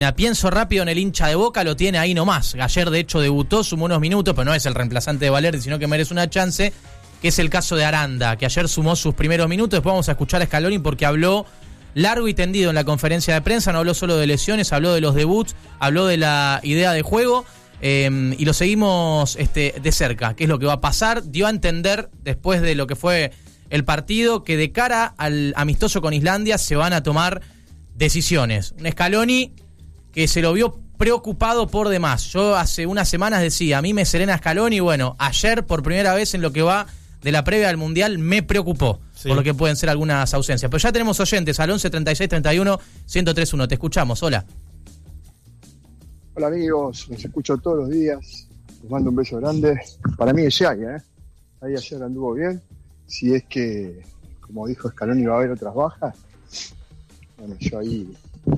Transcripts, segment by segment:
Pienso rápido en el hincha de Boca, lo tiene ahí nomás. Ayer de hecho debutó, sumó unos minutos, pero no es el reemplazante de Valerdi, sino que merece una chance, que es el caso de Aranda, que ayer sumó sus primeros minutos. Después vamos a escuchar a Scaloni porque habló largo y tendido en la conferencia de prensa, no habló solo de lesiones, habló de los debuts, habló de la idea de juego, y lo seguimos de cerca, qué es lo que va a pasar. Dio a entender, después de lo que fue el partido, que de cara al amistoso con Islandia se van a tomar decisiones. Un Scaloni que se lo vio preocupado por demás. Yo hace unas semanas decía, a mí me serena Scaloni, y bueno, ayer por primera vez en lo que va de la previa al Mundial me preocupó, sí, por lo que pueden ser algunas ausencias. Pero ya tenemos oyentes al 11 36 31 1031. Te escuchamos, hola. Hola amigos, los escucho todos los días. Les mando un beso grande. Para mí es Jay, ahí ayer anduvo bien. Si es que, como dijo Scaloni, va a haber otras bajas, bueno, yo ahí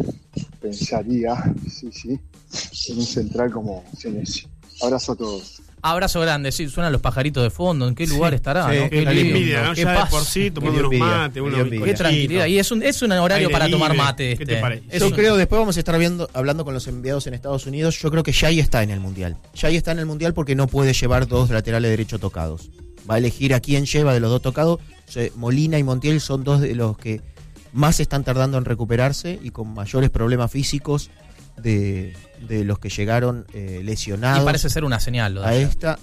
pensaría, sí, en un central como Senesi. Abrazo a todos. Abrazo grande, sí, suenan los pajaritos de fondo. ¿En qué lugar estará? Sí, ¿no? qué envidia, ¿no? ¿Qué Ya pasa? de por sí, tomando unos mates, Qué tranquilidad. Y es un horario para tomar mate. ¿Qué te parece? Yo creo, después vamos a estar hablando con los enviados en Estados Unidos. Yo creo que Jay está en el Mundial. Jay está en el Mundial porque no puede llevar dos laterales derechos tocados. Va a elegir a quién lleva de los dos tocados. Molina y Montiel son dos de los que más están tardando en recuperarse y con mayores problemas físicos de los que llegaron lesionados. Y parece ser una señal. A esta,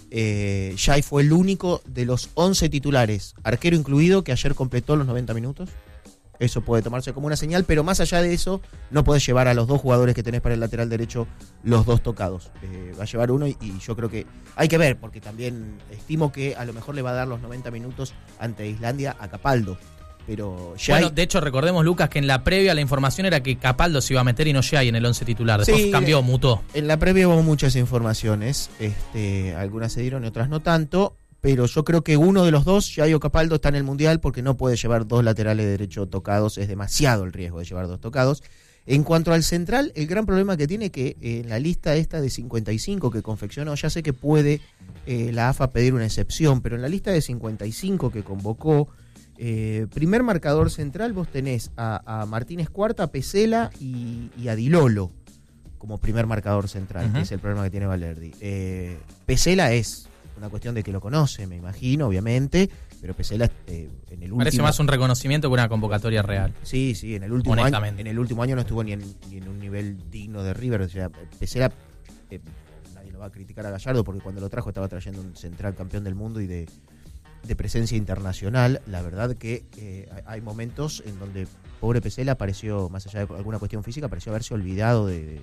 Jay fue el único de los 11 titulares, arquero incluido, que ayer completó los 90 minutos. Eso puede tomarse como una señal, pero más allá de eso, no podés llevar a los dos jugadores que tenés para el lateral derecho los dos tocados. Va a llevar uno y yo creo que hay que ver, porque también estimo que a lo mejor le va a dar los 90 minutos ante Islandia a Capaldo. Pero Jay... Bueno, de hecho recordemos, Lucas, que en la previa la información era que Capaldo se iba a meter y no Jay en el 11 titular. Después sí, cambió, mutó. En la previa hubo muchas informaciones, algunas se dieron y otras no tanto, pero yo creo que uno de los dos, Jay o Capaldo, está en el Mundial porque no puede llevar dos laterales de derecho tocados, es demasiado el riesgo de llevar dos tocados. En cuanto al central, el gran problema que tiene que en la lista esta de 55 que confeccionó, ya sé que puede la AFA pedir una excepción, pero en la lista de 55 que convocó, primer marcador central, vos tenés a Martínez Cuarta, a Pesela y a Di Lolo como primer marcador central, que es el problema que tiene Valerdi. Pesela es una cuestión de que lo conoce, me imagino, obviamente, pero Pesela en el último... Parece más un reconocimiento que una convocatoria real. Sí, en el último año no estuvo ni en un nivel digno de River. O sea, Pesela, nadie lo va a criticar a Gallardo porque cuando lo trajo estaba trayendo un central campeón del mundo y de presencia internacional. La verdad que hay momentos en donde pobre Pesela pareció, más allá de alguna cuestión física, pareció haberse olvidado de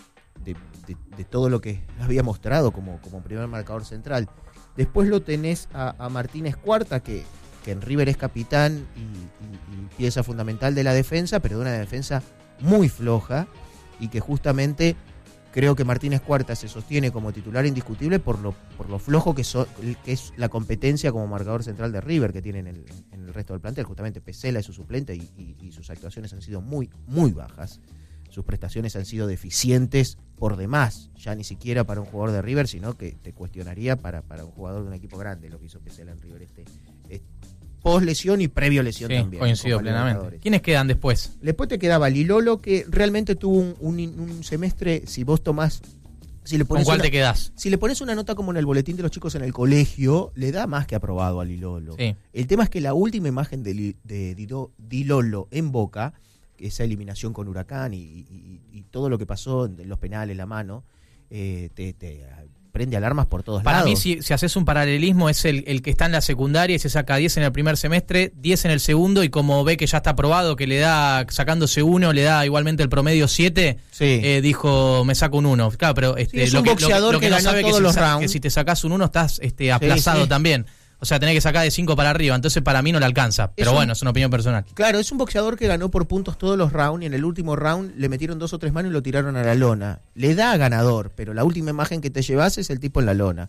todo lo que había mostrado como primer marcador central. Después lo tenés a Martínez Cuarta, que en River es capitán y pieza fundamental de la defensa, pero de una defensa muy floja, y que justamente creo que Martínez Cuarta se sostiene como titular indiscutible por lo flojo que es la competencia como marcador central de River que tiene en el resto del plantel. Justamente Pesela es su suplente y sus actuaciones han sido muy, muy bajas. Sus prestaciones han sido deficientes por demás, ya ni siquiera para un jugador de River, sino que te cuestionaría para un jugador de un equipo grande lo que hizo Pesela en River post lesión y previo lesión también. Coincido plenamente. ¿Quiénes quedan después? Después te quedaba Lilolo, que realmente tuvo un semestre, si vos tomás... ¿Con cuál te quedás? Si le pones una nota como en el boletín de los chicos en el colegio, le da más que aprobado a Lilolo. Sí. El tema es que la última imagen de Lilolo en Boca, esa eliminación con Huracán y todo lo que pasó en los penales, la mano, te prende alarmas por todos lados. Para mí, si haces un paralelismo, es el que está en la secundaria y se saca 10 en el primer semestre, 10 en el segundo, y como ve que ya está aprobado, que le da, sacándose 1, le da igualmente el promedio 7, sí. Dijo, me saco un 1. Claro, pero es un boxeador que no sabe todos los rounds. Que si te sacás un 1 estás aplazado también. O sea, tenés que sacar de 5 para arriba, entonces para mí no le alcanza. Pero bueno, es una opinión personal. Claro, es un boxeador que ganó por puntos todos los rounds y en el último round le metieron 2 o 3 manos y lo tiraron a la lona. Le da ganador, pero la última imagen que te llevas es el tipo en la lona.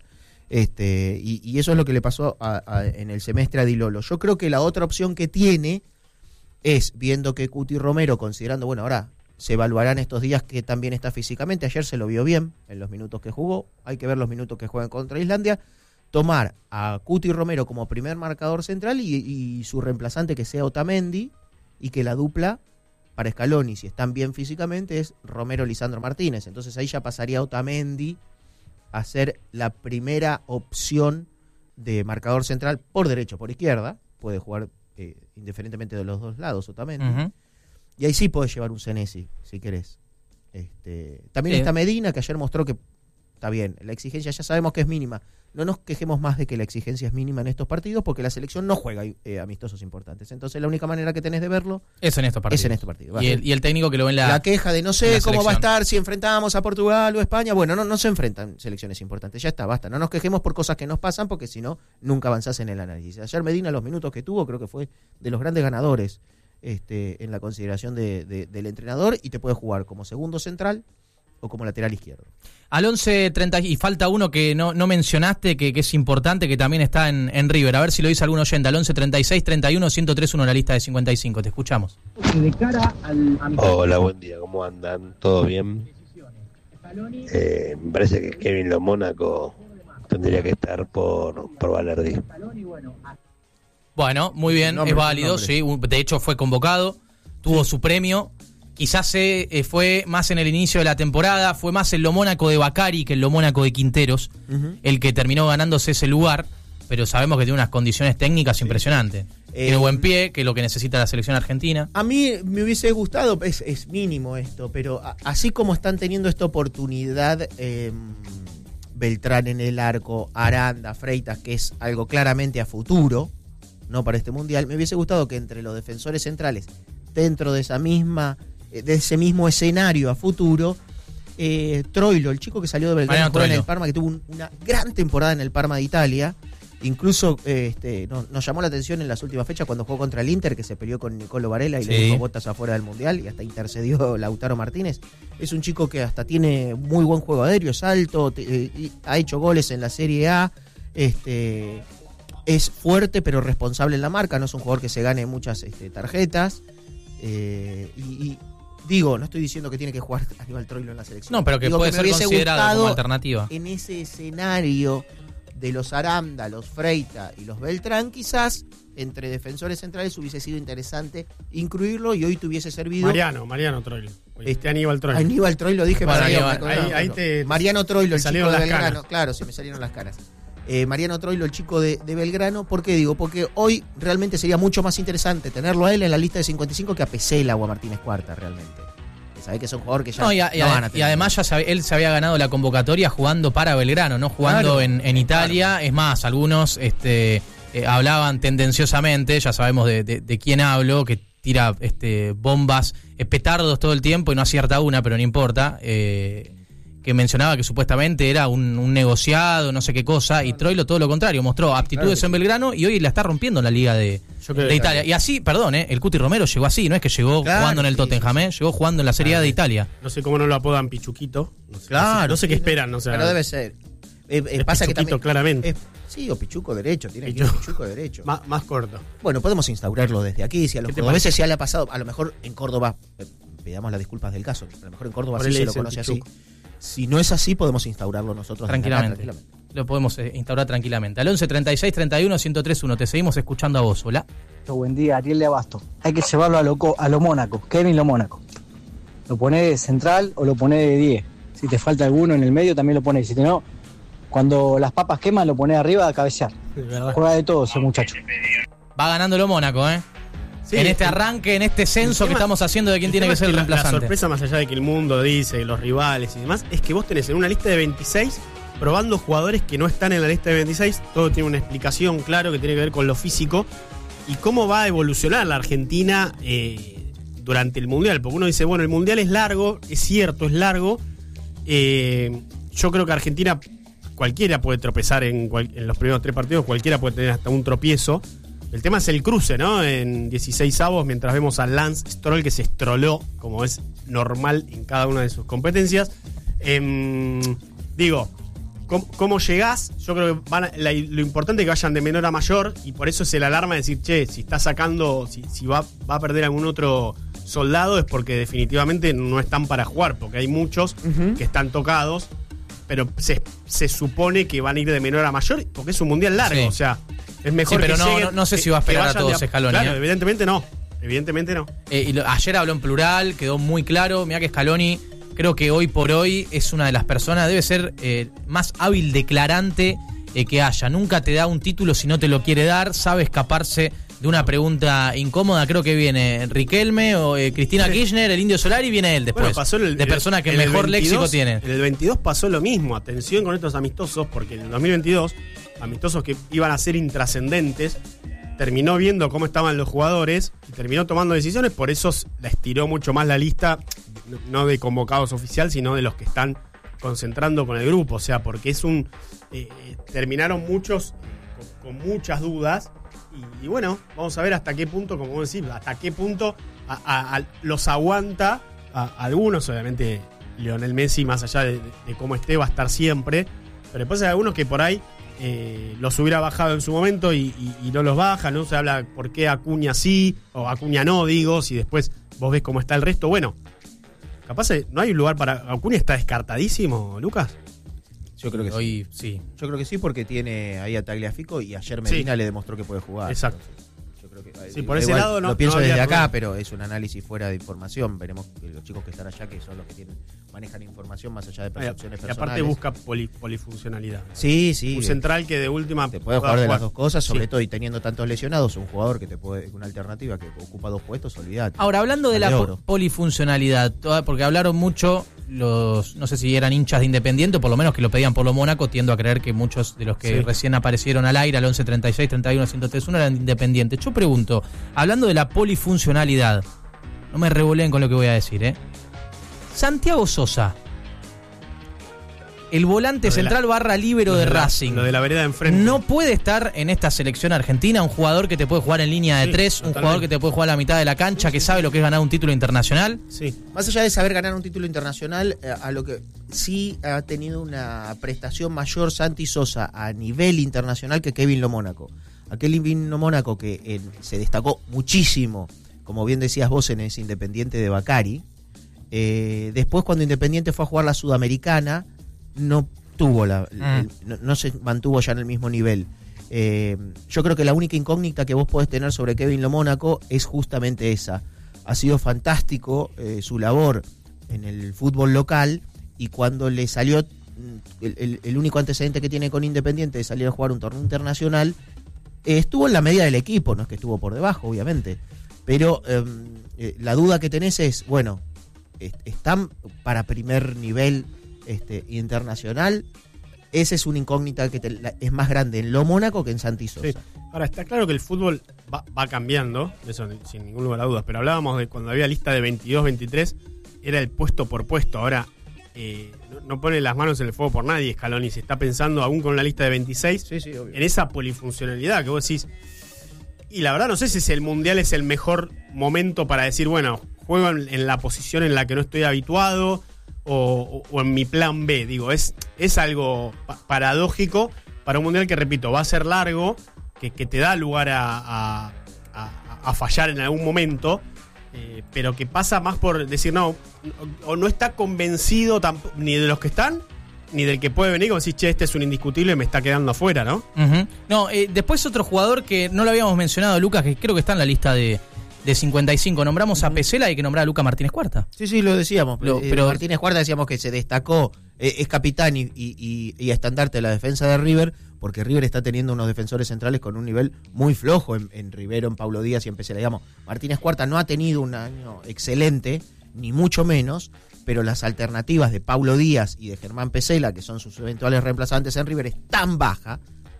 Y eso es lo que le pasó en el semestre a Di Lolo. Yo creo que la otra opción que tiene es, viendo que Cuti Romero, considerando, bueno, ahora se evaluarán estos días que también está físicamente, ayer se lo vio bien en los minutos que jugó, hay que ver los minutos que juegan contra Islandia, tomar a Cuti Romero como primer marcador central y su reemplazante que sea Otamendi, y que la dupla para Scaloni, si están bien físicamente, es Romero, Lisandro Martínez. Entonces ahí ya pasaría Otamendi a ser la primera opción de marcador central por derecha o por izquierda. Puede jugar indiferentemente de los dos lados Otamendi. Uh-huh. Y ahí sí podés llevar un Senesi, si querés. También está Medina, que ayer mostró que está bien, la exigencia ya sabemos que es mínima. No nos quejemos más de que la exigencia es mínima en estos partidos, porque la selección no juega amistosos importantes. Entonces la única manera que tenés de verlo es en estos partidos. Y el técnico que lo ve en la queja de no sé cómo va a estar si enfrentamos a Portugal o España. Bueno, no se enfrentan selecciones importantes. Ya está, basta. No nos quejemos por cosas que nos pasan, porque si no, nunca avanzás en el análisis. Ayer Medina, los minutos que tuvo, creo que fue de los grandes ganadores en la consideración del entrenador, y te puede jugar como segundo central o como lateral izquierdo. Al 11:30, y falta uno que no mencionaste, que es importante, que también está en River. A ver si lo dice algún oyente. Al 11:36-31-1031, la lista de 55. Te escuchamos. Hola, buen día. ¿Cómo andan? ¿Todo bien? Me parece que Kevin Lo Mónaco tendría que estar por Valerdi. Bueno, muy bien, es válido, sí. De hecho fue convocado, tuvo su premio. Quizás fue más en el inicio de la temporada, fue más el Lo Mónaco de Bacari que el Lo Mónaco de Quinteros, el que terminó ganándose ese lugar, pero sabemos que tiene unas condiciones técnicas impresionantes. Tiene buen pie, que es lo que necesita la selección argentina. A mí me hubiese gustado, es mínimo esto, pero así como están teniendo esta oportunidad Beltrán en el arco, Aranda, Freitas, que es algo claramente a futuro, no para este mundial, me hubiese gustado que entre los defensores centrales, dentro de ese mismo escenario a futuro, Troilo, el chico que salió de Belgrano en el Parma, que tuvo una gran temporada en el Parma de Italia, incluso nos llamó la atención en las últimas fechas cuando jugó contra el Inter, que se peleó con Nicolo Varela y le dejó botas afuera del mundial, y hasta intercedió Lautaro Martínez. Es un chico que hasta tiene muy buen juego aéreo, es alto, ha hecho goles en la Serie A, es fuerte pero responsable en la marca, no es un jugador que se gane muchas tarjetas, y digo, no estoy diciendo que tiene que jugar Aníbal Troilo en la selección. No, pero que puede ser considerado como alternativa. En ese escenario de los Aranda, los Freita y los Beltrán, quizás entre defensores centrales hubiese sido interesante incluirlo, y hoy te hubiese servido Mariano Troilo. Aníbal Troilo. Aníbal Troilo dije para Mariano Troilo, el chico de Belgrano. Claro, se me salieron las caras. Mariano Troilo, el chico de Belgrano. ¿Por qué digo? Porque hoy realmente sería mucho más interesante tenerlo a él en la lista de 55 que a Pesela o a Martínez Cuarta, realmente. Sabés que es un jugador que ya no van a tener. Y además él se había ganado la convocatoria jugando para Belgrano, no jugando en Italia. Claro. Es más, algunos hablaban tendenciosamente, ya sabemos de quién hablo, que tira bombas, petardos todo el tiempo y no acierta una, pero no importa. Que mencionaba que supuestamente era un negociado, no sé qué cosa, y Troilo todo lo contrario, mostró aptitudes en Belgrano y hoy la está rompiendo en la Liga de Italia. Y así, perdón, el Cuti Romero llegó así, no es que llegó jugando en el Tottenham, llegó jugando en la Serie A de Italia. No sé cómo no lo apodan Pichuquito. No sé qué esperan, no sé. Pero debe ser. Pasa que también claramente. Sí, o Pichuco derecho, tiene que ir Pichuco derecho. Más corto. Bueno, podemos instaurarlo desde aquí, si a los cordobeses ya le ha pasado, a lo mejor en Córdoba, pidamos las disculpas del caso, a lo mejor en Córdoba sí se lo conoce así. Si no es así, podemos instaurarlo nosotros tranquilamente. Lo podemos instaurar tranquilamente. Al 11:36-31-1031. Te seguimos escuchando a vos. Hola. Buen día, Ariel de Abasto. Hay que llevarlo a Lo Mónaco, Kevin Lo Mónaco. Lo ponés de central o lo ponés de 10. Si te falta alguno en el medio, también lo ponés. Si no, cuando las papas queman, lo ponés arriba a cabecear. Juega de todo ese muchacho. Va ganando Lo Mónaco, Sí, en este arranque, en este censo que estamos haciendo de quién tiene que ser el reemplazante. La sorpresa, más allá de que el mundo dice, los rivales y demás, es que vos tenés en una lista de 26 probando jugadores que no están en la lista de 26. Todo tiene una explicación, claro, que tiene que ver con lo físico y cómo va a evolucionar la Argentina durante el Mundial. Porque uno dice, bueno, el Mundial es largo, es cierto, es largo. Yo creo que Argentina, cualquiera puede tropezar en los primeros 3 partidos, cualquiera puede tener hasta un tropiezo. El tema es el cruce, ¿no? En 16avos, mientras vemos a Lance Stroll, que se estroló, como es normal en cada una de sus competencias. Digo, ¿cómo llegás? Yo creo que lo importante es que vayan de menor a mayor, y por eso es el alarma de decir, che, si está sacando, si va a perder algún otro soldado, es porque definitivamente no están para jugar, porque hay muchos que están tocados, pero se supone que van a ir de menor a mayor, porque es un mundial largo, o sea... Es mejor pero no sé si va a esperar a todos Scaloni. Claro, evidentemente no. Evidentemente no. Ayer habló en plural, quedó muy claro. Mirá que Scaloni, creo que hoy por hoy es una de las personas, debe ser más hábil declarante que haya. Nunca te da un título si no te lo quiere dar, sabe escaparse de una pregunta incómoda. Creo que viene Riquelme o Cristina Kirchner, el Indio Solari, y viene él después. Bueno, pasó de personas que mejor 22, léxico tienen. En el 22 pasó lo mismo. Atención con estos amistosos, porque en el 2022, amistosos que iban a ser intrascendentes, terminó viendo cómo estaban los jugadores y terminó tomando decisiones. Por eso la estiró mucho más la lista, no de convocados oficial, sino de los que están concentrando con el grupo. O sea, porque es terminaron muchos con muchas dudas. Y bueno, vamos a ver hasta qué punto, como vos decís, hasta qué punto los aguanta a algunos. Obviamente Lionel Messi, más allá de cómo esté, va a estar siempre. Pero después hay algunos que por ahí los hubiera bajado en su momento y no los baja, ¿no? Se habla por qué Acuña sí o Acuña no, digo, si después vos ves cómo está el resto. Bueno, capaz no hay un lugar para... ¿Acuña está descartadísimo, Lucas? Yo creo que hoy sí. Yo creo que sí, porque tiene ahí a Tagliafico y ayer Medina le demostró que puede jugar. Exacto. Yo creo que, sí, por ese lado no. Lo pienso no desde acá, problema. pero es un análisis fuera de información. Veremos que los chicos que están allá, que son los que manejan información más allá de percepciones personales. Y aparte busca polifuncionalidad. Sí. Un central que de última te puede jugar de las dos cosas, sobre todo y teniendo tantos lesionados, un jugador que te puede, una alternativa que ocupa 2 puestos, olvidate. Ahora, hablando de la polifuncionalidad, porque hablaron mucho no sé si eran hinchas de Independiente, o por lo menos que lo pedían por lo Mónaco, tiendo a creer que muchos de los que recién aparecieron al aire, al 11 36 31 1031, eran Independiente. Yo pregunto, hablando de la polifuncionalidad, no me revoleen con lo que voy a decir, Santiago Sosa, el volante central barra líbero de Racing. Lo de la vereda de enfrente. No puede estar en esta selección argentina un jugador que te puede jugar en línea de 3, un jugador que te puede jugar a la mitad de la cancha, que sabe lo que es ganar un título internacional. Sí. Más allá de saber ganar un título internacional, a lo que sí ha tenido una prestación mayor Santi Sosa a nivel internacional que Kevin Lo Mónaco. Aquel Kevin Lo Mónaco que se destacó muchísimo, como bien decías vos, en ese Independiente de Bacari. Después, cuando Independiente fue a jugar la Sudamericana, no tuvo no se mantuvo ya en el mismo nivel. Yo creo que la única incógnita que vos podés tener sobre Kevin Lo Mónaco es justamente esa. Ha sido fantástico su labor en el fútbol local, y cuando le salió el único antecedente que tiene con Independiente de salir a jugar un torneo internacional, estuvo en la medida del equipo, no es que estuvo por debajo, obviamente, pero la duda que tenés es, bueno, ¿están para primer nivel internacional? Esa es una incógnita que es más grande en Lo Mónaco que en Santi Sosa. Sí. Ahora, está claro que el fútbol va cambiando, eso sin ningún lugar a dudas, pero hablábamos de cuando había lista de 22, 23, era el puesto por puesto. Ahora, no pone las manos en el fuego por nadie Scaloni, se está pensando aún con la lista de 26 en esa polifuncionalidad que vos decís. Y la verdad no sé si el Mundial es el mejor momento para decir, bueno, juego en la posición en la que no estoy habituado, o en mi plan B. Digo, es algo paradójico para un Mundial que, repito, va a ser largo, que te da lugar a fallar en algún momento, pero que pasa más por decir, no está convencido ni de los que están, ni del que puede venir, como decís, este es un indiscutible y me está quedando afuera, ¿no? Uh-huh. No, después otro jugador que no lo habíamos mencionado, Lucas, que creo que está en la lista de 55. Nombramos a Pesela, hay que nombrar a Lucas Martínez Cuarta. Sí, lo decíamos. Pero Martínez Cuarta decíamos que se destacó, es capitán y estandarte de la defensa de River, porque River está teniendo unos defensores centrales con un nivel muy flojo en Rivero, en Paulo Díaz y en Pesela. Digamos, Martínez Cuarta no ha tenido un año excelente, ni mucho menos, pero las alternativas de Paulo Díaz y de Germán Pesela, que son sus eventuales reemplazantes en River, es tan baja,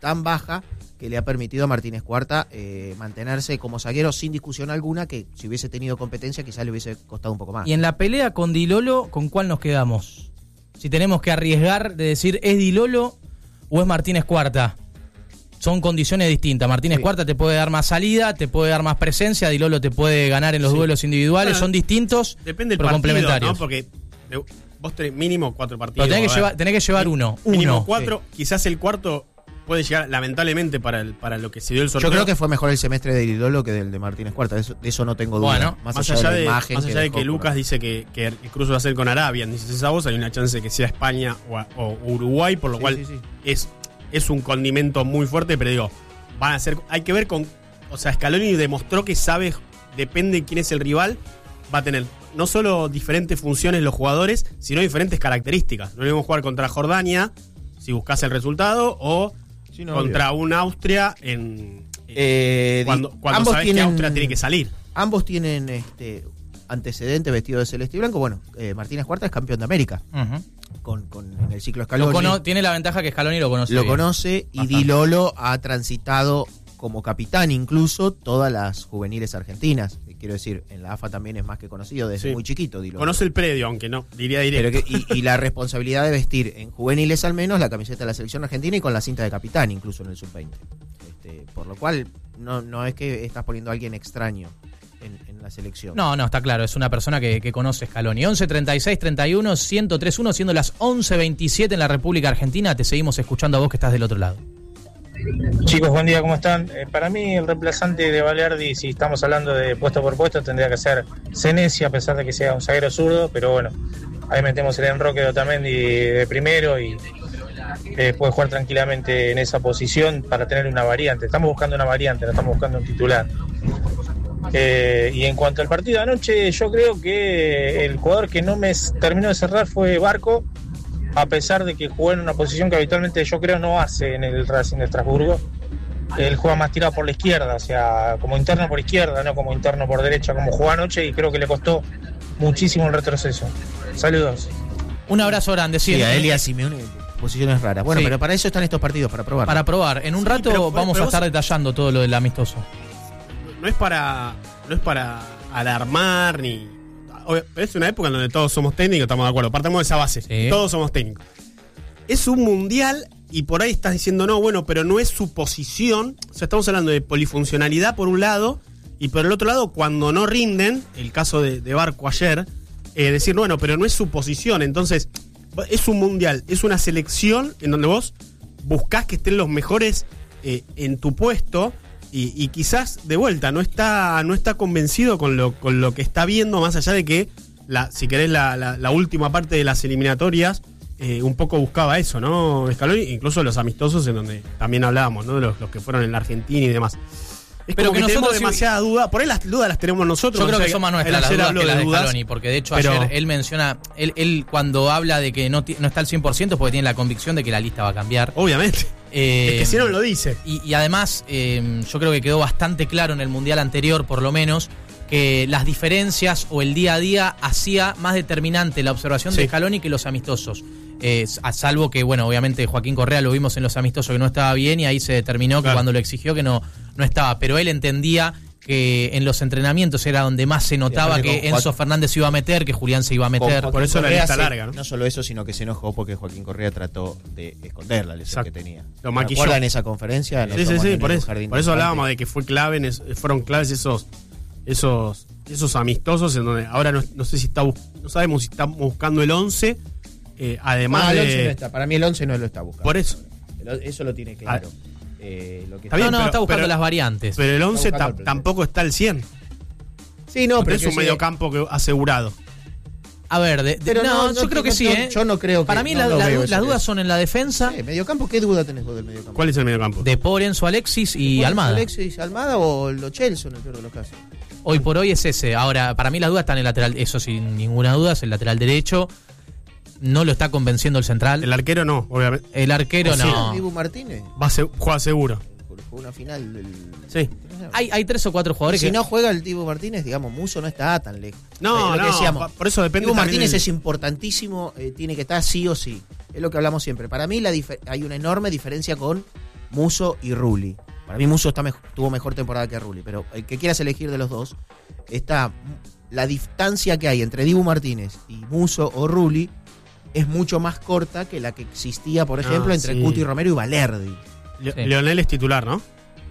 que le ha permitido a Martínez Cuarta mantenerse como zaguero sin discusión alguna, que si hubiese tenido competencia quizás le hubiese costado un poco más. Y en la pelea con Di Lolo, ¿con cuál nos quedamos? Si tenemos que arriesgar de decir, ¿es Di Lolo o es Martínez Cuarta? Son condiciones distintas. Martínez Cuarta te puede dar más salida, te puede dar más presencia, Di Lolo te puede ganar en los duelos individuales. Bueno, son distintos, depende pero partido, complementarios, ¿no? Porque vos tenés mínimo 4 partidos. Pero tenés que llevar uno. Mínimo 4, quizás el cuarto puede llegar, lamentablemente, para lo que se dio el sorteo. Yo creo que fue mejor el semestre de Di Lolo que del de Martínez Cuarta, de eso no tengo duda. Bueno, más allá de que Lucas dice que el cruce va a ser con Arabia, dices esa voz, hay una chance de que sea España o Uruguay, por lo cual es un condimento muy fuerte, pero digo, van a ser, hay que ver o sea, Scaloni demostró que sabe depende de quién es el rival, va a tener no solo diferentes funciones los jugadores, sino diferentes características. No debemos jugar contra Jordania, si buscas el resultado, o contra un Austria cuando sabes que Austria tiene que salir. Ambos tienen antecedentes vestidos de celeste y blanco. Bueno, Martínez Cuarta es campeón de América. En el ciclo Scaloni. Tiene la ventaja que Scaloni lo conoce. Lo conoce y Di Lolo ha transitado como capitán incluso todas las juveniles argentinas. Quiero decir, en la AFA también es más que conocido desde muy chiquito. Di Lolo. Conoce el predio, aunque no, diría directo. Y la responsabilidad de vestir en juveniles al menos la camiseta de la selección argentina y con la cinta de capitán incluso en el sub-20. Por lo cual no es que estás poniendo a alguien extraño en la selección. No, está claro, es una persona que conoce Scaloni. 11 36 31 1031, siendo las 11:27 en la República Argentina. Te seguimos escuchando a vos que estás del otro lado. Chicos, buen día, ¿cómo están? Para mí el reemplazante de Balerdi, si estamos hablando de puesto por puesto, tendría que ser Senesi, a pesar de que sea un zaguero zurdo, pero bueno, ahí metemos el enroque de Otamendi de primero y puede jugar tranquilamente en esa posición para tener una variante. Estamos buscando una variante, no estamos buscando un titular. Y en cuanto al partido de anoche, yo creo que el jugador que no me terminó de cerrar fue Barco, a pesar de que jugó en una posición que habitualmente yo creo no hace en el Racing de Estrasburgo. Él juega más tirado por la izquierda, o sea, como interno por izquierda, no como interno por derecha, como jugó anoche, y creo que le costó muchísimo el retroceso. Saludos. Un abrazo grande, sí. A él y a Simeone, posiciones raras. Bueno, pero para eso están estos partidos, para probar. Para probar. En un rato vamos a estar detallando todo lo del amistoso. No es para alarmar ni... Es una época en donde todos somos técnicos, estamos de acuerdo. Partamos de esa base. Sí. Todos somos técnicos. Es un mundial y por ahí estás diciendo, no, bueno, pero no es su posición. O sea, estamos hablando de polifuncionalidad por un lado y por el otro lado, cuando no rinden, el caso de Barco ayer, decir, bueno, pero no es su posición. Entonces, es un mundial, es una selección en donde vos buscás que estén los mejores en tu puesto. Y quizás, de vuelta, no está convencido con lo que está viendo, más allá de que, si querés, la última parte de las eliminatorias un poco buscaba eso, ¿no? Scaloni, incluso los amistosos en donde también hablábamos, ¿no? De los que fueron en la Argentina y demás. Es pero como que tenemos demasiada duda. Por ahí las dudas las tenemos nosotros. Yo creo que son más nuestras las dudas que las de Scaloni, porque de hecho ayer él menciona, él cuando habla de que no está al 100% porque tiene la convicción de que la lista va a cambiar. Obviamente. Es que si no lo dice. Y además, yo creo que quedó bastante claro en el Mundial anterior, por lo menos, que las diferencias o el día a día hacía más determinante la observación de Scaloni que los amistosos. A salvo que, bueno, obviamente Joaquín Correa lo vimos en los amistosos que no estaba bien y ahí se determinó que cuando lo exigió que no estaba. Pero él entendía que en los entrenamientos era donde más se notaba que Enzo Fernández se iba a meter, que Julián se iba a meter. Por eso la lista larga, ¿no? No solo eso, sino que se enojó porque Joaquín Correa trató de esconder la lesión que tenía. Lo maquilló. ¿Recuerdan esa conferencia? Sí, por eso hablábamos de que fueron claves esos amistosos en donde ahora no sé si no sabemos si está buscando el 11. Además el 11 no está. Para mí el 11 no lo está buscando. Por eso. Eso lo tiene claro. Lo que está buscando las variantes. Pero el 11 tampoco está al 100. Sí, no, pero es un mediocampo asegurado. A ver, yo creo que sí, ¿eh? Yo no creo que... Para mí las dudas son en la defensa. ¿Mediocampo? ¿Qué duda tenés vos del mediocampo? ¿Cuál es el mediocampo? De Paul, Enzo Alexis y Almada. Alexis, Almada o Lo Celso en el peor de los casos. Hoy por hoy es ese. Ahora, para mí las dudas están en el lateral. Eso sin ninguna duda, es el lateral derecho. No lo está convenciendo el central. El arquero no, obviamente. El arquero no. Dibu Martínez. Juega seguro. Jugó una final Sí. Hay 3 o 4 jugadores que... Si no juega el Dibu Martínez, digamos, Musso no está tan lejos. No, por eso depende. Dibu Martínez es importantísimo, tiene que estar sí o sí. Es lo que hablamos siempre. Para mí hay una enorme diferencia con Musso y Rulli. Para mí Musso tuvo mejor temporada que Rulli, pero el que quieras elegir de los dos, la distancia que hay entre Dibu Martínez y Musso o Rulli es mucho más corta que la que existía, por ejemplo, entre Cuti Romero y Balerdi. Leonel es titular, ¿no?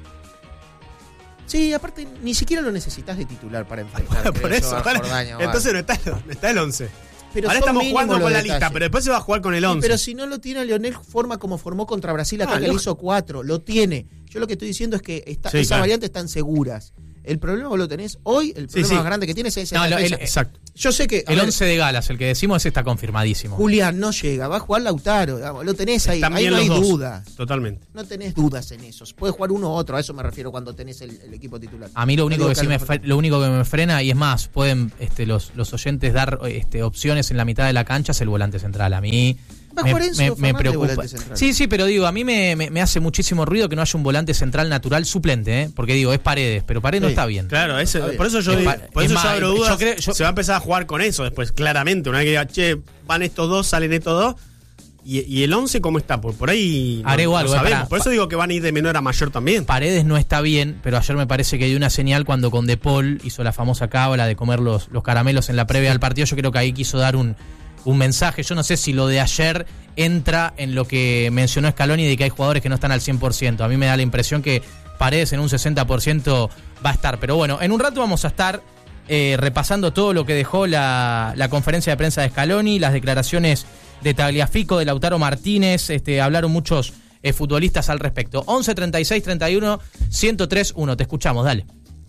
Sí, aparte, ni siquiera lo necesitas de titular para enfrentar. Por eso, entonces no está el 11. Pero ahora estamos jugando con la lista, pero después se va a jugar con el 11. Pero si no lo tiene Leonel, forma como formó contra Brasil, acá que le hizo 4. Lo tiene. Yo lo que estoy diciendo es que esas variantes están seguras. El problema vos lo tenés hoy, el problema más grande que tienes es no, exacto. Yo sé que el 11 de Galas, el que decimos, ese está confirmadísimo. Julián no llega, va a jugar Lautaro, digamos, lo tenés ahí, ahí no hay dudas. Totalmente. No tenés dudas en eso. Puede jugar uno u otro, a eso me refiero cuando tenés el equipo titular. A mí lo único que me frena, y es más, pueden los oyentes dar opciones en la mitad de la cancha, es el volante central. A mí me preocupa. Sí, pero digo, a mí me hace muchísimo ruido que no haya un volante central natural suplente, porque digo, es Paredes, pero Paredes no está bien. Claro, por eso yo abro dudas. Se va a empezar a jugar con eso después, claramente. Una vez que diga, che, van estos dos, salen estos dos. ¿Y el 11 cómo está? Por ahí no sabemos. Por eso digo que van a ir de menor a mayor también. Paredes no está bien, pero ayer me parece que dio una señal cuando con De Paul hizo la famosa cábala de comer los caramelos en la previa del partido. Yo creo que ahí quiso dar un mensaje. Yo no sé si lo de ayer entra en lo que mencionó Scaloni de que hay jugadores que no están al 100%. A mí me da la impresión que Paredes en un 60% va a estar. Pero bueno, en un rato vamos a estar repasando todo lo que dejó la conferencia de prensa de Scaloni, las declaraciones de Tagliafico, de Lautaro Martínez. Hablaron muchos futbolistas al respecto. 11 36 31 103 1. Te escuchamos, dale.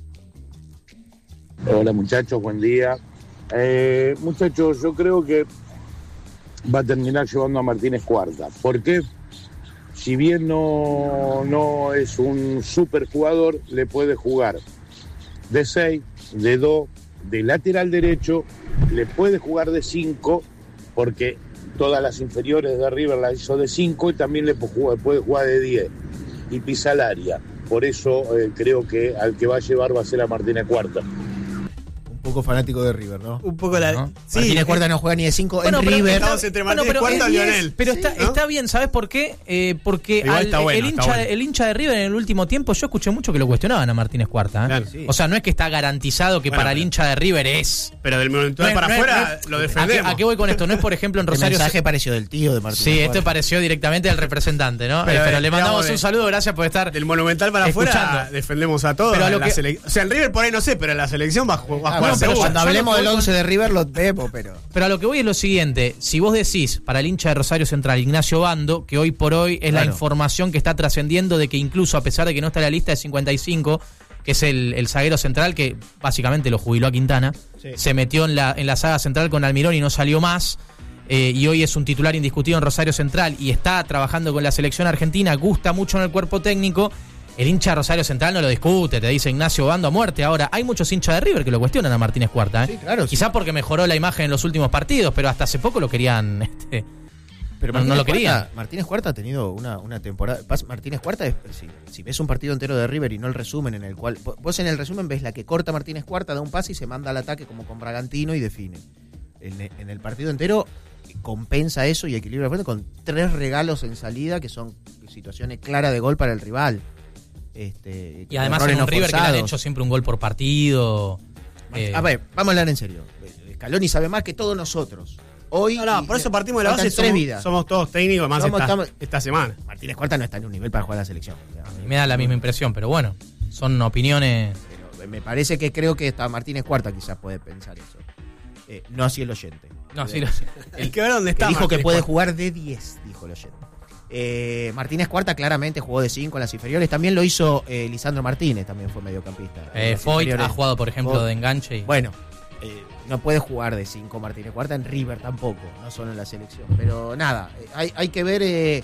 Hola muchachos, buen día. Muchachos, yo creo que va a terminar llevando a Martínez Cuarta. ¿Por qué? Si bien no es un super jugador, le puede jugar de 6, de 2, de lateral derecho, le puede jugar de 5, porque todas las inferiores de River las hizo de 5 y también le puede jugar de 10 y pisa el área. Por eso creo que al que va a llevar va a ser a Martínez Cuarta. Un poco fanático de River, ¿no? Un poco ¿no? Sí, Martínez Cuarta no juega ni de 5 en River. Estamos entre Martínez Cuarta y Lionel. Pero está bien, ¿sabes por qué? Porque el hincha de River en el último tiempo, yo escuché mucho que lo cuestionaban a Martínez Cuarta. Claro, sí. O sea, no es que está garantizado que para el hincha de River es. Pero del momento para afuera lo defendemos. ¿A qué voy con esto? No es, por ejemplo, en Rosario. El mensaje pareció del tío de Martínez. Sí, esto pareció directamente del representante, ¿no? Pero le mandamos un saludo, gracias por estar. Del Monumental para afuera defendemos a todos. O sea, el River por ahí no sé, pero en la selección va a jugar seguro. Cuando hablemos del 11 de River lo vemos, pero a lo que voy es lo siguiente. Si vos decís para el hincha de Rosario Central, Ignacio Bando, que hoy por hoy es la información que está trascendiendo de que incluso a pesar de que no está en la lista de 55, que es el zaguero central que básicamente lo jubiló a Quintana, se metió en la saga central con Almirón y no salió más, y hoy es un titular indiscutido en Rosario Central y está trabajando con la selección argentina, gusta mucho en el cuerpo técnico. El hincha de Rosario Central no lo discute, te dice Ignacio Bando a muerte. Ahora, hay muchos hinchas de River que lo cuestionan a Martínez Cuarta. Sí, claro. Quizás porque mejoró la imagen en los últimos partidos, pero hasta hace poco lo querían. Pero no lo querían. Martínez Cuarta ha tenido una temporada. Martínez Cuarta, si ves un partido entero de River y no el resumen, en el cual. Vos en el resumen ves la que corta Martínez Cuarta, da un pase y se manda al ataque como con Bragantino y define. En el partido entero compensa eso y equilibra con 3 regalos en salida que son situaciones claras de gol para el rival. Y además en un River que le han hecho siempre un gol por partido. A ver, vamos a hablar en serio. Scaloni sabe más que todos nosotros. Hoy por eso partimos de la base. Somos todos técnicos, más esta semana. Martínez Cuarta no está en un nivel para jugar la selección. Me da la misma impresión, pero bueno, son opiniones. Pero me parece que creo que hasta Martínez Cuarta quizás puede pensar eso. No así el oyente. No así el que ve dónde está. Dijo que puede jugar de 10, dijo el oyente. Martínez Cuarta claramente jugó de 5 en las inferiores. También lo hizo Lisandro Martínez, también fue mediocampista. Foyt ha jugado, por ejemplo, de enganche. Bueno, no puede jugar de 5 Martínez Cuarta en River tampoco, no solo en la selección. Pero nada, hay que ver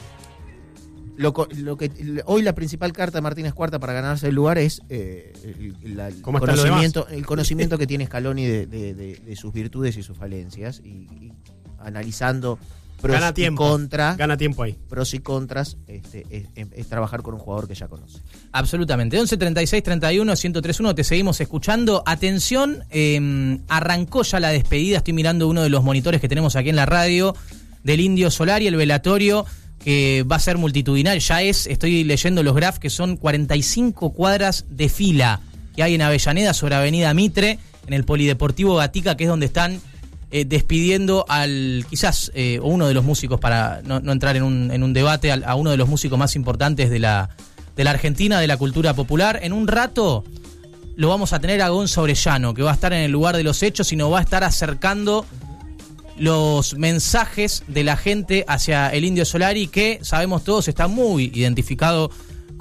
lo que hoy la principal carta de Martínez Cuarta para ganarse el lugar es el conocimiento que tiene Scaloni de sus virtudes y sus falencias y analizando pros y contras. Gana tiempo ahí. Pros y contras es trabajar con un jugador que ya conoce. Absolutamente. 11 36 31 1031, te seguimos escuchando. Atención, arrancó ya la despedida. Estoy mirando uno de los monitores que tenemos aquí en la radio del Indio Solari, el velatorio que va a ser multitudinal. Estoy leyendo los graphs que son 45 cuadras de fila que hay en Avellaneda sobre Avenida Mitre, en el Polideportivo Gatica, que es donde están despidiendo al quizás uno de los músicos, para no entrar en un debate, a uno de los músicos más importantes de la Argentina, de la cultura popular. En un rato lo vamos a tener a Gonzo Orellano, que va a estar en el lugar de los hechos y nos va a estar acercando los mensajes de la gente hacia el Indio Solari, que sabemos todos está muy identificado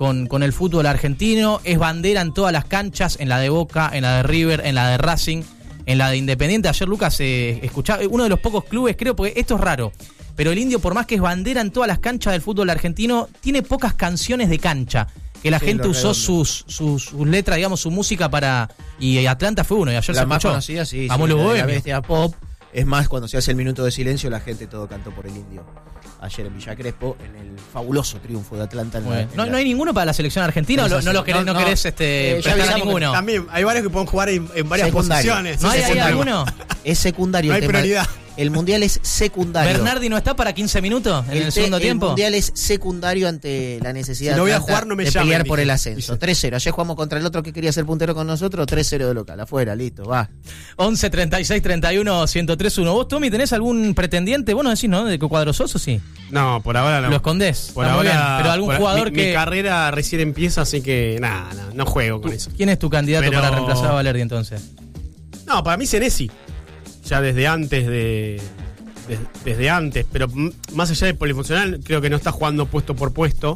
con el fútbol argentino, es bandera en todas las canchas, en la de Boca, en la de River, en la de Racing, en la de Independiente. Ayer Lucas escuchaba, uno de los pocos clubes, creo, porque esto es raro, pero el Indio, por más que es bandera en todas las canchas del fútbol argentino, tiene pocas canciones de cancha, que la gente usó sus letras, digamos, su música para... Y Atlanta fue uno, y ayer la se más escuchó. conocida, sí, Vamos los la bohemios. bestia pop. Es más, cuando se hace el minuto de silencio, la gente todo cantó por el Indio. Ayer en Villa Crespo, en el fabuloso triunfo de Atlanta. ¿No hay ninguno para la selección argentina? ¿O no querés prestar a ninguno? También hay varios que pueden jugar en varias posiciones. ¿No hay alguno? Es secundario. No hay prioridad. El mundial es secundario. ¿Bernardi no está para 15 minutos en el segundo tiempo? El mundial es secundario ante la necesidad si no voy a jugar, no me de llamen, pelear por el ascenso. 3-0. Ayer jugamos contra el otro que quería ser puntero con nosotros. 3-0 de local. Afuera, listo, va. 11 36 31 1031. ¿Vos, Tommy, tenés algún pretendiente? Vos no decís, ¿no? ¿De qué cuadro sos o sí? No, por ahora no. ¿Lo escondés? Por ahora. Pero algún jugador que. Mi carrera recién empieza, así que nada, no juego con eso. ¿Quién es tu candidato para reemplazar a Valerdi entonces? No, para mí Senesi. Ya desde antes desde antes, pero más allá de polifuncional, creo que no está jugando puesto por puesto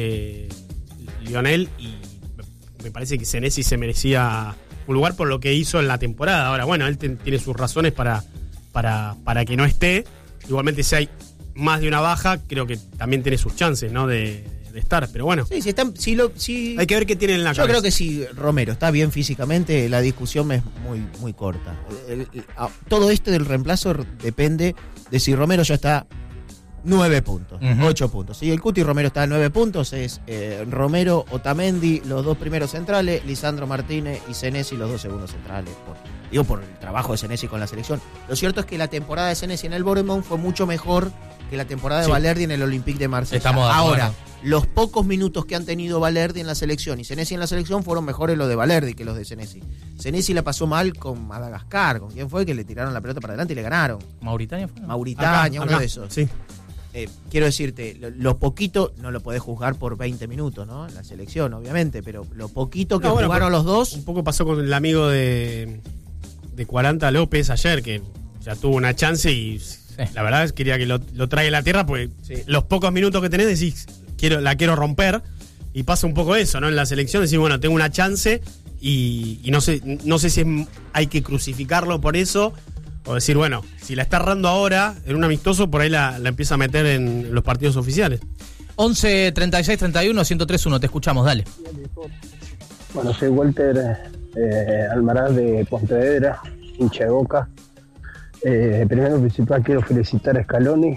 Lionel, y me parece que Senesi se merecía un lugar por lo que hizo en la temporada. Ahora, bueno, él tiene sus razones para que no esté. Igualmente, si hay más de una baja, creo que también tiene sus chances, ¿no? De estar, pero bueno. Sí, hay que ver qué tiene en la cabeza. Yo creo que si Romero está bien físicamente, la discusión es muy corta. Todo esto del reemplazo depende de si Romero ya está 9 puntos, 8 puntos. Si el Cuti Romero está a 9 puntos, es Romero, Otamendi, los dos primeros centrales, Lisandro Martínez y Senesi, los dos segundos centrales. Por el trabajo de Senesi con la selección. Lo cierto es que la temporada de Senesi en el Bournemouth fue mucho mejor que la temporada de Valerdi en el Olympique de Marsella. Ahora, los pocos minutos que han tenido Valerdi en la selección y Senesi en la selección fueron mejores los de Valerdi que los de Senesi. Senesi la pasó mal con Madagascar. ¿Con quién fue? Que le tiraron la pelota para adelante y le ganaron. ¿Mauritania fue? Mauritania, acá. Uno de esos. Sí. Quiero decirte, lo poquito no lo podés jugar por 20 minutos, ¿no? En la selección, obviamente, pero lo poquito que jugaron los dos. Un poco pasó con el amigo de 40 López ayer, que ya tuvo una chance y la verdad es que quería que lo traiga a la tierra, porque los pocos minutos que tenés decís, la quiero romper, y pasa un poco eso, ¿no? En la selección decís, bueno, tengo una chance y no sé si hay que crucificarlo por eso, o decir, bueno, si la está errando ahora en un amistoso, por ahí la empieza a meter en los partidos oficiales. 11 36 31 1031, te escuchamos, dale. Bueno, soy Walter Almaraz de Pontevedra, hincha de Boca. Primero y principal quiero felicitar a Scaloni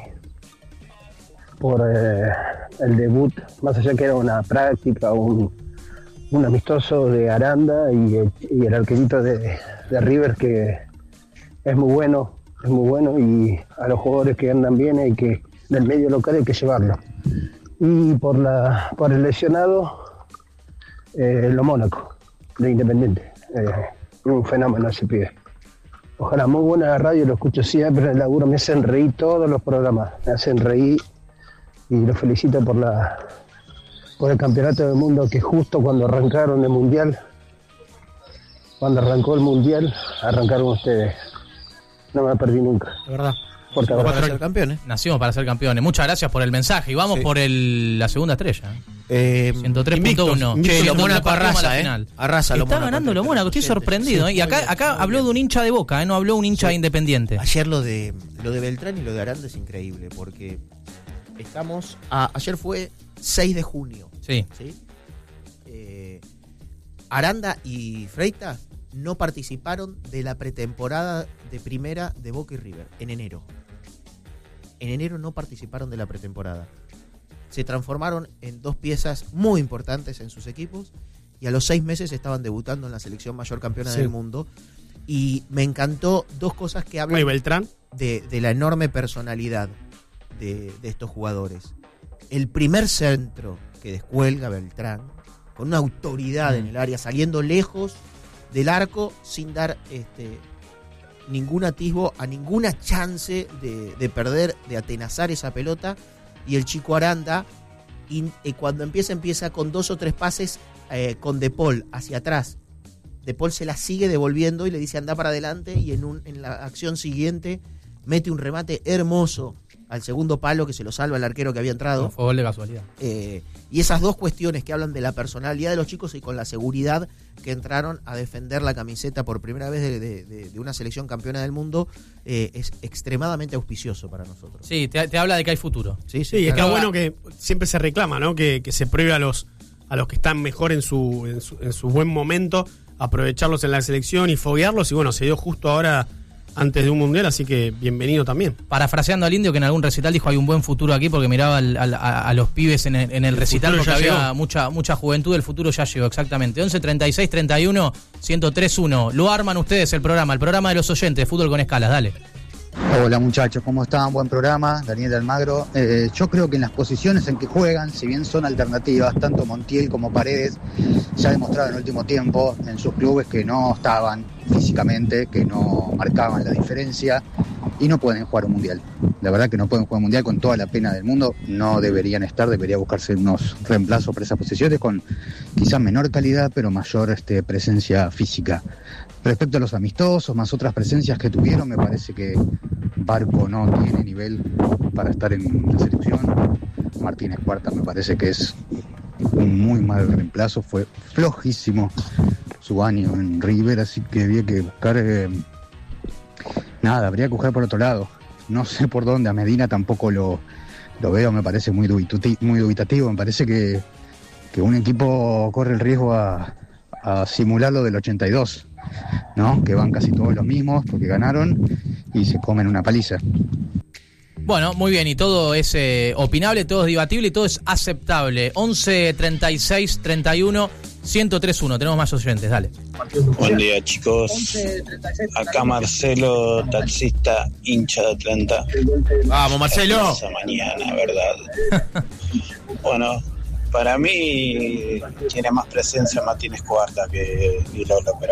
por el debut, más allá que era una práctica, un amistoso de Aranda y el arquerito de River, que es muy bueno, y a los jugadores que andan bien hay que, del medio local hay que llevarlo. Y por el lesionado, lo Mónaco, de Independiente, un fenómeno ese pibe. Ojalá, muy buena la radio, lo escucho siempre en el laburo, me hacen reír todos los programas, me hacen reír, y los felicito por el campeonato del mundo, que justo cuando arrancaron el mundial, cuando arrancó el mundial, arrancaron ustedes. No me perdí nunca. De verdad. Para ser campeones. Nacimos para ser campeones. Muchas gracias por el mensaje. Y vamos por la segunda estrella. 103.1. Che, lo Mónaco arrasa, arrasa. Está ganando lo Mónaco, estoy sorprendido. Y acá habló de un hincha de Boca, no habló un hincha de Independiente. Ayer lo de Beltrán y lo de Aranda es increíble, porque ayer fue 6 de junio. Sí. Aranda y Freitas no participaron de la pretemporada de primera de Boca y River en enero. En enero no participaron de la pretemporada. Se transformaron en dos piezas muy importantes en sus equipos, y a los 6 meses estaban debutando en la selección mayor campeona del mundo. Y me encantó dos cosas que hablan Beltrán de la enorme personalidad de estos jugadores. El primer centro que descuelga Beltrán, con una autoridad en el área, saliendo lejos del arco sin dar ningún atisbo a ninguna chance de perder, de atenazar esa pelota. Y el chico Aranda, cuando empieza con 2 o 3 pases con De Paul hacia atrás. De Paul se la sigue devolviendo y le dice anda para adelante, y en la acción siguiente mete un remate hermoso al segundo palo que se lo salva el arquero que había entrado. No fue gol de casualidad. Y esas dos cuestiones que hablan de la personalidad de los chicos y con la seguridad que entraron a defender la camiseta por primera vez de una selección campeona del mundo, es extremadamente auspicioso para nosotros. Sí, te habla de que hay futuro. Sí, es que bueno que siempre se reclama, ¿no? Que se pruebe a los que están mejor en su buen momento, aprovecharlos en la selección y foguearlos, y bueno, se dio justo ahora antes de un mundial, así que bienvenido también. Parafraseando al Indio, que en algún recital dijo hay un buen futuro aquí, porque miraba a los pibes en el recital, porque había mucha juventud, el futuro ya llegó, exactamente. 11 36 31 1031. Lo arman ustedes el programa de los oyentes, Fútbol con Escalas, dale. Hola muchachos, ¿cómo están? Buen programa, Daniel Almagro. Yo creo que en las posiciones en que juegan, si bien son alternativas, tanto Montiel como Paredes ya demostraron en el último tiempo en sus clubes que no estaban físicamente, que no marcaban la diferencia y no pueden jugar un mundial. La verdad que no pueden jugar un mundial con toda la pena del mundo, no deberían estar, debería buscarse unos reemplazos para esas posiciones con quizás menor calidad pero mayor presencia física. Respecto a los amistosos, más otras presencias que tuvieron, me parece que Barco no tiene nivel para estar en la selección. Martínez Cuarta me parece que es un muy mal reemplazo, fue flojísimo su año en River, así que había que buscar, habría que buscar por otro lado. No sé por dónde, a Medina tampoco lo veo, me parece muy dubitativo, me parece que un equipo corre el riesgo a simular lo del 82. ¿No? Que van casi todos los mismos porque ganaron y se comen una paliza. Bueno, muy bien, y todo es opinable, todo es debatible y todo es aceptable. 11 36 31 1031. Tenemos más oyentes, dale. Buen día, chicos. Acá Marcelo, taxista, hincha de Atlanta. Vamos, Marcelo. Esa mañana, ¿verdad? Bueno, para mí tiene más presencia Martínez Cuarta que Lolo, pero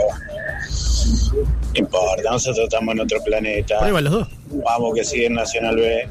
no importa, nosotros estamos en otro planeta. Ahí van los dos. Vamos que sigue en Nacional B.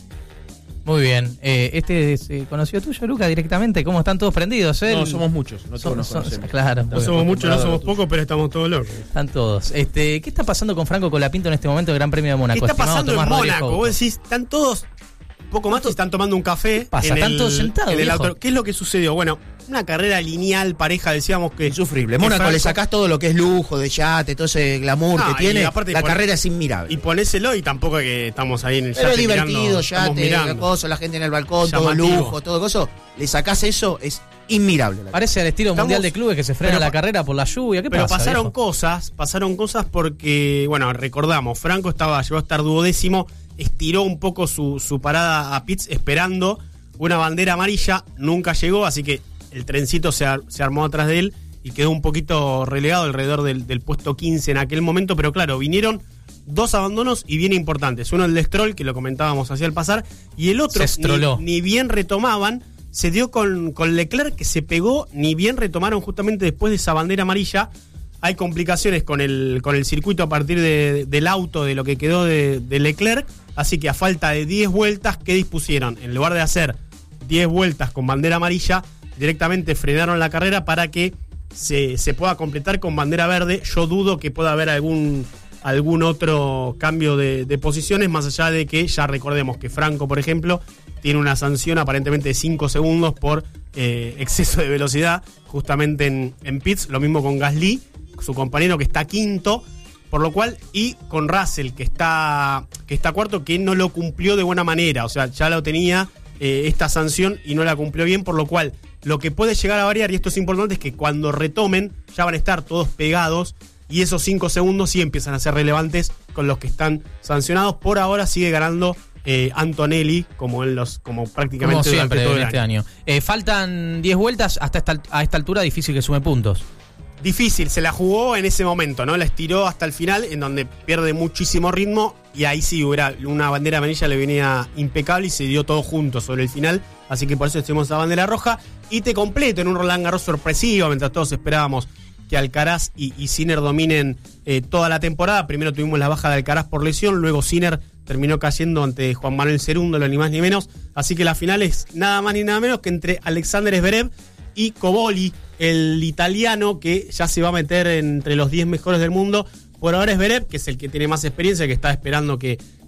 Muy bien. ¿Este es conocido tuyo, Luca, directamente? ¿Cómo están todos prendidos? No, somos muchos, no todos nos conocemos. Claro. No somos muchos, no somos pocos, pero estamos todos locos. Están todos. ¿Qué está pasando con Franco Colapinto en este momento del Gran Premio de Mónaco? ¿Qué está pasando en Mónaco? Vos decís, están todos poco más y están tomando un café. Están todos sentados. En el auto. ¿Qué es lo que sucedió? Bueno, una carrera lineal, pareja, decíamos que insufrible. Mónaco le sacás todo lo que es lujo, de yate, todo ese glamour que tiene. Aparte, la carrera es inmirable. Y ponéselo y tampoco que estamos ahí en el yate. Pero divertido, yate, la gente en el balcón, llamativo. Todo lujo, todo eso. Le sacás eso, es inmirable. Parece al estilo mundial de clubes que se frena la carrera por la lluvia. ¿Qué pasa? Pero pasaron cosas porque, bueno, recordamos, Franco llegó a estar 12º, estiró un poco su parada a pits esperando una bandera amarilla, nunca llegó, así que el trencito se armó atrás de él y quedó un poquito relegado alrededor del puesto 15 en aquel momento, pero claro, vinieron dos abandonos y bien importantes, uno el de Stroll, que lo comentábamos hacia el pasar, y el otro, ni bien retomaban, se dio con Leclerc, que se pegó, ni bien retomaron justamente después de esa bandera amarilla. Hay complicaciones con el circuito a partir del auto, de lo que quedó de Leclerc, así que a falta de 10 vueltas, ¿qué dispusieron? En lugar de hacer 10 vueltas con bandera amarilla, directamente frenaron la carrera para que se pueda completar con bandera verde. Yo dudo que pueda haber algún otro cambio de posiciones, más allá de que ya recordemos que Franco, por ejemplo, tiene una sanción aparentemente de 5 segundos por exceso de velocidad, justamente en pits. Lo mismo con Gasly, su compañero, que está quinto, por lo cual, y con Russell, que está cuarto, que no lo cumplió de buena manera, o sea, ya lo tenía esta sanción y no la cumplió bien, por lo cual lo que puede llegar a variar, y esto es importante, es que cuando retomen ya van a estar todos pegados y esos 5 segundos sí empiezan a ser relevantes con los que están sancionados. Por ahora sigue ganando Antonelli, como prácticamente como siempre todo este año. Faltan 10 vueltas, a esta altura difícil que sume puntos. Difícil, se la jugó en ese momento, ¿no? La estiró hasta el final, en donde pierde muchísimo ritmo, y ahí sí hubiera una bandera amarilla, le venía impecable y se dio todo junto sobre el final, así que por eso estuvimos a bandera roja. Y te completo en un Roland Garros sorpresivo, mientras todos esperábamos que Alcaraz y Sinner dominen toda la temporada. Primero tuvimos la baja de Alcaraz por lesión, luego Sinner terminó cayendo ante Juan Manuel Cerúndolo, ni más ni menos, así que la final es nada más ni nada menos que entre Alexander Zverev y Cobolli, el italiano, que ya se va a meter entre los 10 mejores del mundo. Por ahora es Zverev, que es el que tiene más experiencia, que está esperando que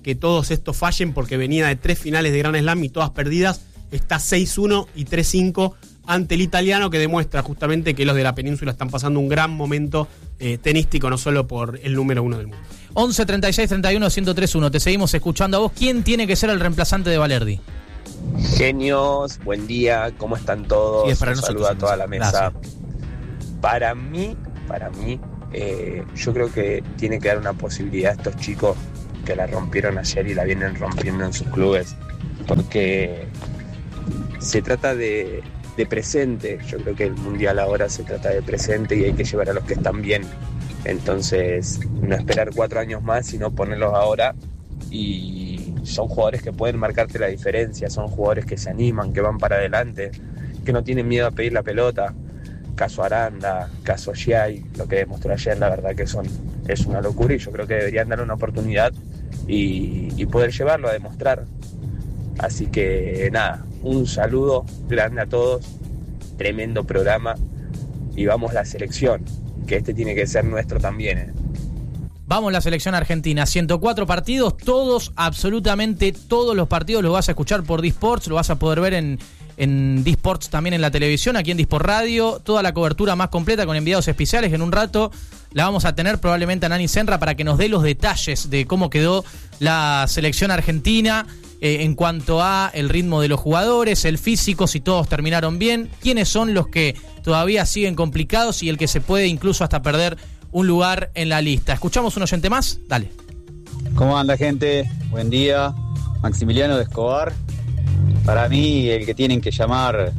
que todos estos fallen porque venía de 3 finales de Grand Slam y todas perdidas. Está 6-1 y 3-5 ante el italiano, que demuestra justamente que los de la península están pasando un gran momento tenístico, no solo por el número 1 del mundo. 11 36 31 1031. Te seguimos escuchando a vos. ¿Quién tiene que ser el reemplazante de Valerdi? Genios, buen día, ¿cómo están todos? Sí, es para Un nosotros, saludo a toda la mesa. Gracias. Para mí, yo creo que tiene que dar una posibilidad a estos chicos que la rompieron ayer y la vienen rompiendo en sus clubes, porque se trata de presente. Yo creo que el mundial ahora se trata de presente y hay que llevar a los que están bien. Entonces, no esperar 4 años más, sino ponerlos ahora. Y son jugadores que pueden marcarte la diferencia, son jugadores que se animan, que van para adelante, que no tienen miedo a pedir la pelota. Caso Aranda, caso Giai, lo que demostró ayer, la verdad que es una locura, y yo creo que deberían darle una oportunidad y poder llevarlo a demostrar. Así que nada, un saludo grande a todos, tremendo programa, y vamos la selección, que este tiene que ser nuestro también. Vamos la selección argentina, 104 partidos, todos, absolutamente todos los partidos los vas a escuchar por D-Sports, lo vas a poder ver en D-Sports también en la televisión, aquí en D-Sport Radio, toda la cobertura más completa con enviados especiales. En un rato la vamos a tener probablemente a Nani Senra para que nos dé los detalles de cómo quedó la selección argentina en cuanto a el ritmo de los jugadores, el físico, si todos terminaron bien, quiénes son los que todavía siguen complicados y el que se puede incluso hasta perder un lugar en la lista. ¿Escuchamos un oyente más? Dale. ¿Cómo anda, gente? Buen día. Maximiliano de Escobar. Para mí, el que tienen que llamar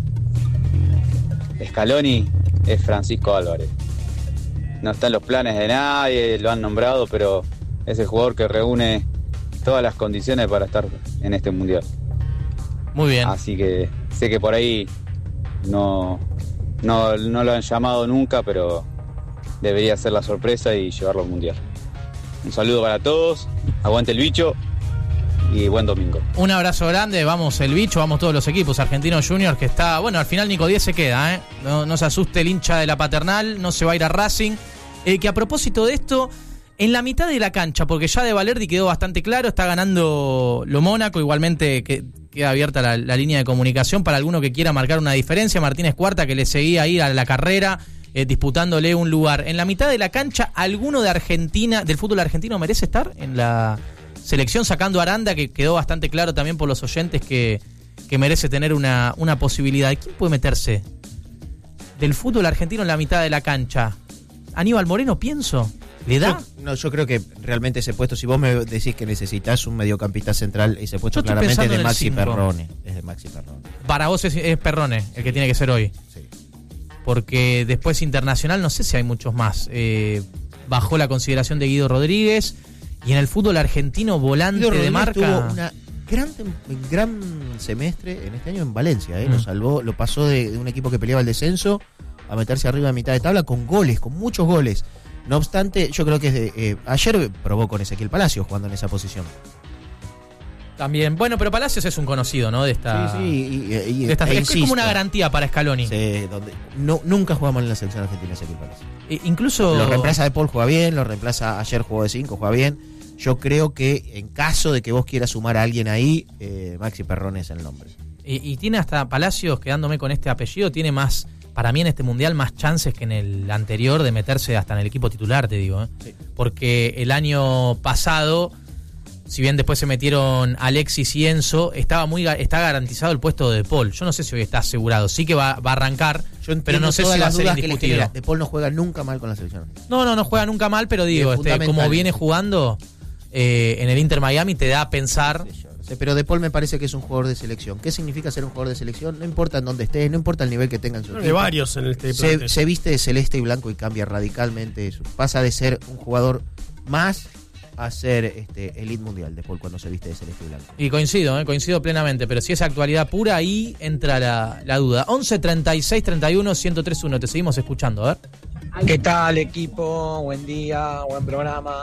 Scaloni es Francisco Álvarez. No está en los planes de nadie, lo han nombrado, pero es el jugador que reúne todas las condiciones para estar en este mundial. Muy bien. Así que sé que por ahí no lo han llamado nunca, pero debería ser la sorpresa y llevarlo al mundial. Un saludo para todos, aguante el bicho y buen domingo. Un abrazo grande, vamos el bicho, vamos todos los equipos. Argentinos Juniors que está, bueno, al final Nico 10 se queda, no se asuste el hincha de la Paternal, no se va a ir a Racing. Que a propósito de esto, en la mitad de la cancha, porque ya de Valerdi quedó bastante claro, está ganando lo Mónaco, igualmente queda abierta la línea de comunicación para alguno que quiera marcar una diferencia. Martínez Cuarta, que le seguía ahí a la carrera, disputándole un lugar. En la mitad de la cancha, ¿alguno de Argentina, del fútbol argentino, merece estar en la selección, sacando a Aranda, que quedó bastante claro también por los oyentes que merece tener una posibilidad? ¿Quién puede meterse del fútbol argentino en la mitad de la cancha? Aníbal Moreno, pienso. ¿Le da? Yo creo que realmente ese puesto, si vos me decís que necesitas un mediocampista central, ese puesto claramente es de Maxi Perrone. Es de Maxi Perrone. Para vos es Perrone el que tiene que ser hoy. Sí. Porque después internacional no sé si hay muchos más. Bajó la consideración de Guido Rodríguez. Y en el fútbol argentino, volante de marca. Tuvo una gran semestre en este año en Valencia. Lo salvó, lo pasó de un equipo que peleaba el descenso a meterse arriba a mitad de tabla con goles, con muchos goles. No obstante, yo creo que ayer probó con Ezequiel Palacios jugando en esa posición. También, bueno, pero Palacios es un conocido, ¿no? De esta. Sí, es como una garantía para Scaloni. Sí, nunca jugamos en la selección argentina Ezequiel Palacios. Incluso. Lo reemplaza De Paul, juega bien, lo reemplaza ayer, jugó de 5, juega bien. Yo creo que en caso de que vos quieras sumar a alguien ahí, Maxi Perrone es el nombre. Y tiene hasta Palacios, quedándome con este apellido, tiene más, para mí en este mundial, más chances que en el anterior de meterse hasta en el equipo titular, te digo. Sí. Porque el año pasado, si bien después se metieron Alexis y Enzo, está garantizado el puesto de Paul. Yo no sé si hoy está asegurado, sí que va a arrancar, pero no sé si va a ser indiscutido. De Paul no juega nunca mal con la selección. No juega nunca mal, pero digo, como viene jugando en el Inter Miami, te da a pensar. Sí, pero De Paul me parece que es un jugador de selección. ¿Qué significa ser un jugador de selección? No importa en dónde esté, no importa el nivel que tenga en su equipo. De varios en este plantel. Se viste de celeste y blanco y cambia radicalmente eso. Pasa de ser un jugador más a ser elite mundial De Paul cuando se viste de celeste y blanco. Y coincido plenamente, pero si es actualidad pura, ahí entra la duda. 11 36 31 1031, te seguimos escuchando, a ver. ¿Qué tal, equipo? Buen día, buen programa.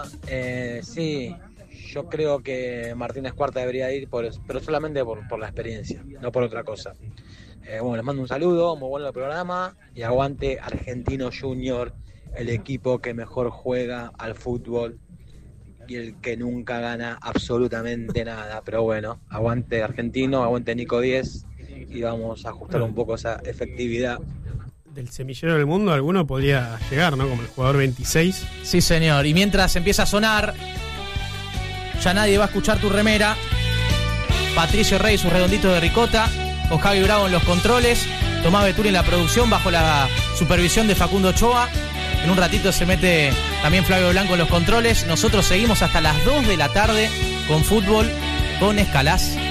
Sí, yo creo que Martínez Cuarta debería ir, pero solamente por la experiencia, no por otra cosa. Bueno, les mando un saludo, muy bueno el programa, y aguante Argentino Junior, el equipo que mejor juega al fútbol y el que nunca gana absolutamente nada. Pero bueno, aguante Argentino, aguante Nico 10 y vamos a ajustar un poco esa efectividad. Del semillero del mundo alguno podría llegar, ¿no? Como el jugador 26. Sí, señor. Y mientras empieza a sonar, ya nadie va a escuchar tu remera. Patricio Rey, sus redonditos de ricota, con Javi Bravo en los controles, Tomás Beturi en la producción, bajo la supervisión de Facundo Ochoa. En un ratito se mete también Flavio Blanco en los controles. Nosotros seguimos hasta las 2 de la tarde con fútbol con Escalás.